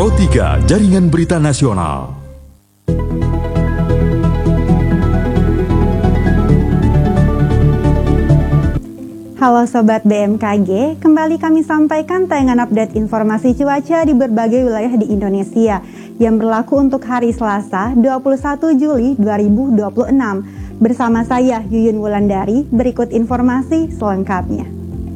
Pro 3 Jaringan Berita Nasional. Halo Sobat BMKG, kembali kami sampaikan tayangan update informasi cuaca di berbagai wilayah di Indonesia yang berlaku untuk hari Selasa 21 Juli 2026. Bersama saya Yuyun Wulandari, berikut informasi selengkapnya.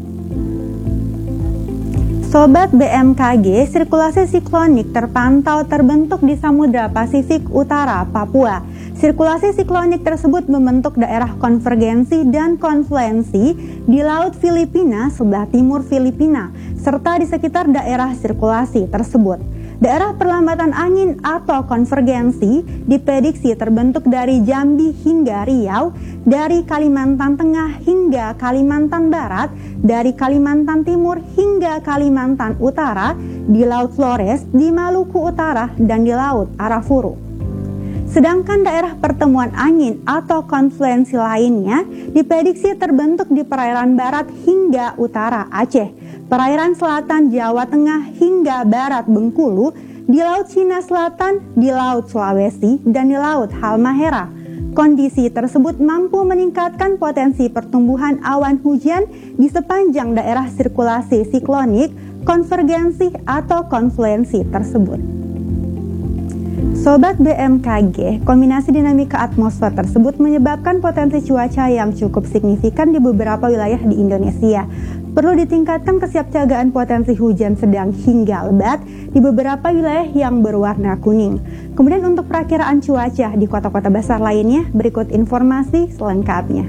Sobat BMKG, sirkulasi siklonik terpantau terbentuk di Samudra Pasifik Utara, Papua. Sirkulasi siklonik tersebut membentuk daerah konvergensi dan konfluensi di Laut Filipina sebelah timur Filipina, serta di sekitar daerah sirkulasi tersebut. Daerah perlambatan angin atau konvergensi diprediksi terbentuk dari Jambi hingga Riau, dari Kalimantan Tengah hingga Kalimantan Barat, dari Kalimantan Timur hingga Kalimantan Utara, di Laut Flores, di Maluku Utara, dan di Laut Arafuru. Sedangkan daerah pertemuan angin atau konfluensi lainnya diprediksi terbentuk di perairan barat hingga utara Aceh, perairan selatan Jawa Tengah hingga barat Bengkulu, di Laut Cina Selatan, di Laut Sulawesi, dan di Laut Halmahera. Kondisi tersebut mampu meningkatkan potensi pertumbuhan awan hujan di sepanjang daerah sirkulasi siklonik, konvergensi atau konfluensi tersebut. Sobat BMKG, kombinasi dinamika atmosfer tersebut menyebabkan potensi cuaca yang cukup signifikan di beberapa wilayah di Indonesia. Perlu ditingkatkan kesiapsiagaan potensi hujan sedang hingga lebat di beberapa wilayah yang berwarna kuning. Kemudian untuk perakiraan cuaca di kota-kota besar lainnya, berikut informasi selengkapnya.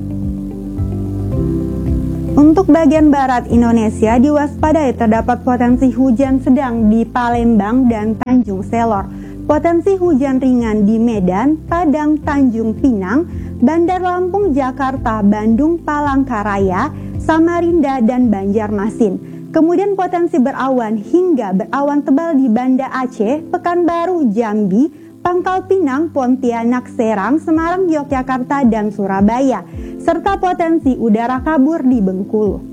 Untuk bagian barat Indonesia, diwaspadai terdapat potensi hujan sedang di Palembang dan Tanjung Selor. Potensi hujan ringan di Medan, Padang, Tanjung Pinang, Bandar Lampung, Jakarta, Bandung, Palangkaraya, Samarinda, dan Banjarmasin. Kemudian potensi berawan hingga berawan tebal di Banda Aceh, Pekanbaru, Jambi, Pangkal Pinang, Pontianak, Serang, Semarang, Yogyakarta, dan Surabaya, serta potensi udara kabur di Bengkulu.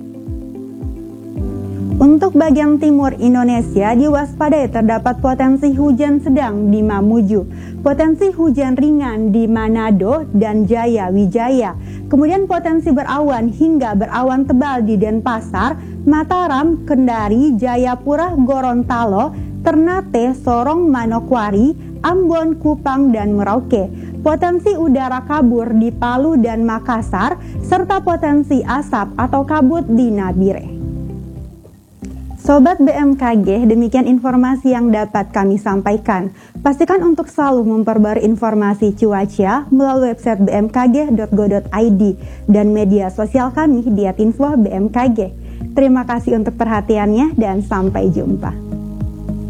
Untuk bagian timur Indonesia, diwaspadai terdapat potensi hujan sedang di Mamuju, potensi hujan ringan di Manado dan Jaya Wijaya, kemudian potensi berawan hingga berawan tebal di Denpasar, Mataram, Kendari, Jayapura, Gorontalo, Ternate, Sorong, Manokwari, Ambon, Kupang, dan Merauke. Potensi udara kabur di Palu dan Makassar, serta potensi asap atau kabut di Nabire. Sobat BMKG, demikian informasi yang dapat kami sampaikan. Pastikan untuk selalu memperbarui informasi cuaca melalui website bmkg.go.id dan media sosial kami di @info BMKG. Terima kasih untuk perhatiannya dan sampai jumpa.